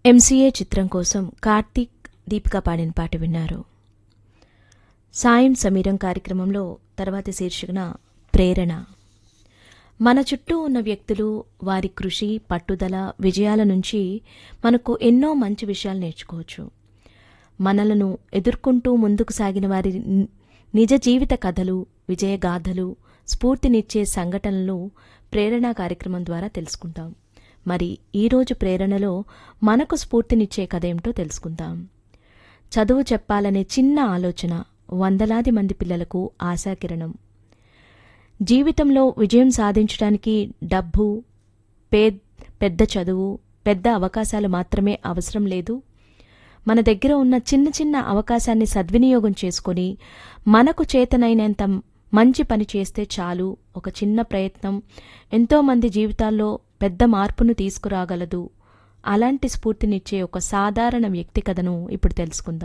MCA చిత్రం కోసం కార్తీక్, దీపిక పాడిన పాట విన్నారు. సాయం సమీరం కార్యక్రమంలో తర్వాతి శీర్షికన ప్రేరణ. మన చుట్టూ ఉన్న వ్యక్తులు, వారి కృషి, పట్టుదల, విజయాల నుంచి మనకు ఎన్నో మంచి విషయాలు నేర్చుకోవచ్చు. మనలను ఎదుర్కొంటూ ముందుకు సాగిన వారి నిజ జీవిత కథలు, విజయగాథలు, స్ఫూర్తినిచ్చే సంఘటనలు ప్రేరణ కార్యక్రమం ద్వారా తెలుసుకుంటాం. మరి ఈరోజు ప్రేరణలో మనకు స్ఫూర్తినిచ్చే కథ ఏమిటో తెలుసుకుందాం. చదువు చెప్పాలనే చిన్న ఆలోచన వందలాది మంది పిల్లలకు ఆశాకిరణం. జీవితంలో విజయం సాధించడానికి డబ్బు, పెద్ద చదువు, పెద్ద అవకాశాలు మాత్రమే అవసరం లేదు. మన దగ్గర ఉన్న చిన్న చిన్న అవకాశాన్ని సద్వినియోగం చేసుకొని మనకు చేతనైనంత మంచి పని చేస్తే చాలు. ఒక చిన్న ప్రయత్నం ఎంతోమంది జీవితాల్లో పెద్ద మార్పును తీసుకురాగలదు. అలాంటి స్ఫూర్తినిచ్చే ఒక సాధారణ వ్యక్తి కథను ఇప్పుడు తెలుసుకుందాం.